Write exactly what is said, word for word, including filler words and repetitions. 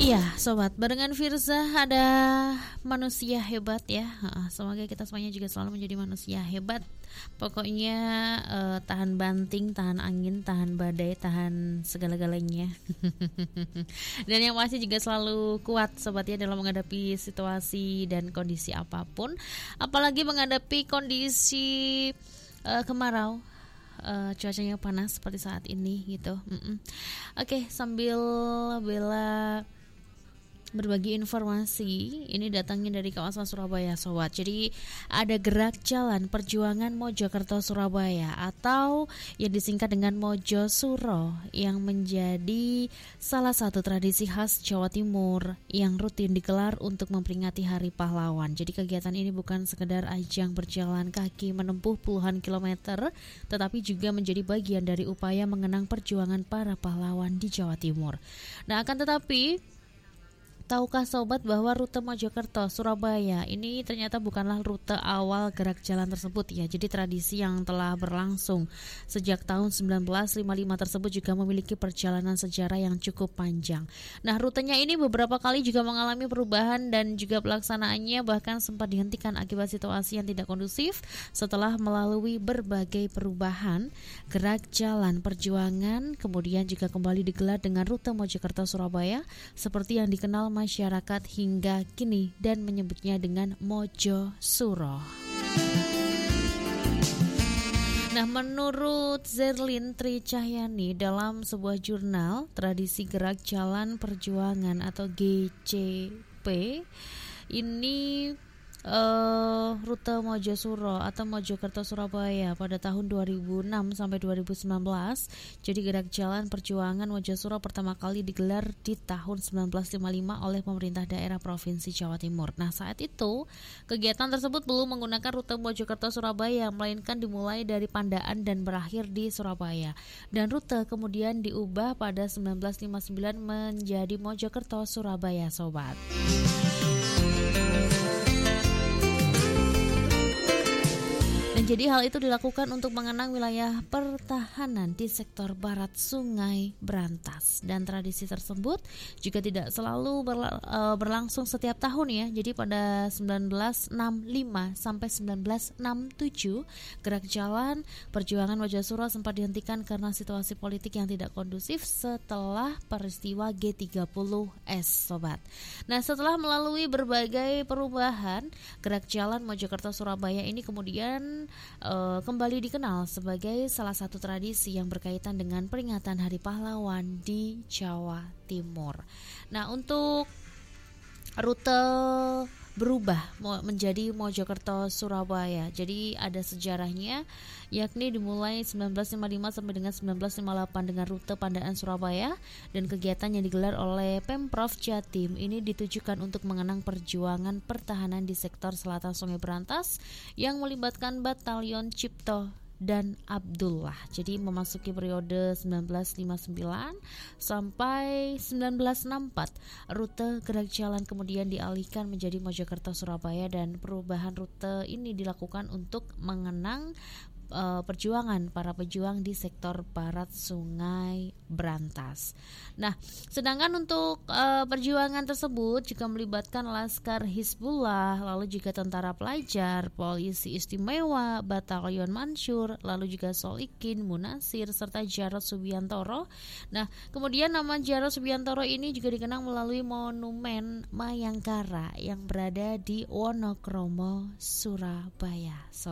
Iya, sobat, barengan Firza ada manusia hebat ya. Ha, semoga kita semuanya juga selalu menjadi manusia hebat. Pokoknya eh, tahan banting, tahan angin, tahan badai, tahan segala-galanya. Dan yang pasti juga selalu kuat sobat ya dalam menghadapi situasi dan kondisi apapun. Apalagi menghadapi kondisi eh, kemarau. Uh, cuacanya panas seperti saat ini gitu. Mm-mm. Oke, sambil Bella berbagi informasi, ini datangnya dari kawasan Surabaya sobat. Jadi ada gerak jalan perjuangan Mojokerto Surabaya atau yang disingkat dengan Mojo Suro, yang menjadi salah satu tradisi khas Jawa Timur yang rutin digelar untuk memperingati Hari Pahlawan. Jadi kegiatan ini bukan sekedar ajang berjalan kaki menempuh puluhan kilometer, tetapi juga menjadi bagian dari upaya mengenang perjuangan para pahlawan di Jawa Timur. Nah, akan tetapi tahukah sobat bahwa rute Mojokerto Surabaya ini ternyata bukanlah rute awal gerak jalan tersebut ya. Jadi tradisi yang telah berlangsung sejak tahun sembilan belas lima puluh lima tersebut juga memiliki perjalanan sejarah yang cukup panjang. Nah, rutenya ini beberapa kali juga mengalami perubahan dan juga pelaksanaannya bahkan sempat dihentikan akibat situasi yang tidak kondusif. Setelah melalui berbagai perubahan, gerak jalan perjuangan kemudian juga kembali digelar dengan rute Mojokerto Surabaya seperti yang dikenal masyarakat hingga kini dan menyebutnya dengan Mojo Suro. Nah, menurut Zerlin Tri Cahyani dalam sebuah jurnal Tradisi Gerak Jalan Perjuangan atau G C P, ini Uh, rute Mojo Suro atau Mojokerto Surabaya pada tahun dua ribu enam sampai dua ribu sembilan belas. Jadi gerak jalan perjuangan Mojo Suro pertama kali digelar di tahun sembilan belas lima puluh lima oleh pemerintah daerah Provinsi Jawa Timur. Nah, saat itu kegiatan tersebut belum menggunakan rute Mojokerto Surabaya, melainkan dimulai dari Pandaan dan berakhir di Surabaya. Dan rute kemudian diubah pada sembilan belas lima puluh sembilan menjadi Mojokerto Surabaya sobat. Dan jadi hal itu dilakukan untuk mengenang wilayah pertahanan di sektor barat Sungai Brantas. Dan tradisi tersebut juga tidak selalu berla- berlangsung setiap tahun ya. Jadi pada sembilan belas enam puluh lima sampai sembilan belas enam puluh tujuh gerak jalan perjuangan Mojo Suro sempat dihentikan karena situasi politik yang tidak kondusif setelah peristiwa G tiga puluh S sobat. Nah, setelah melalui berbagai perubahan, gerak jalan Mojokerto Surabaya ini kemudian Uh, kembali dikenal sebagai salah satu tradisi yang berkaitan dengan peringatan Hari Pahlawan di Jawa Timur. Nah, untuk rute berubah menjadi Mojokerto Surabaya. Jadi ada sejarahnya, yakni dimulai sembilan belas lima puluh lima sampai dengan sembilan belas lima puluh delapan dengan rute Pandaan Surabaya, dan kegiatan yang digelar oleh Pemprov Jatim ini ditujukan untuk mengenang perjuangan pertahanan di sektor selatan Sungai Brantas yang melibatkan Batalion Cipto dan Abdullah. Jadi memasuki periode sembilan belas lima puluh sembilan sampai sembilan belas enam puluh empat, rute gerak jalan kemudian dialihkan menjadi Mojokerto Surabaya, dan perubahan rute ini dilakukan untuk mengenang Uh, perjuangan para pejuang di sektor barat Sungai Brantas. Nah, sedangkan untuk uh, perjuangan tersebut juga melibatkan Laskar Hizbullah, lalu juga tentara pelajar, polisi istimewa, Batalion Mansur, lalu juga Solikin, Munasir, serta Jarod Subiantoro. Nah, kemudian nama Jarod Subiantoro ini juga dikenang melalui monumen Mayangkara yang berada di Wonokromo, Surabaya. So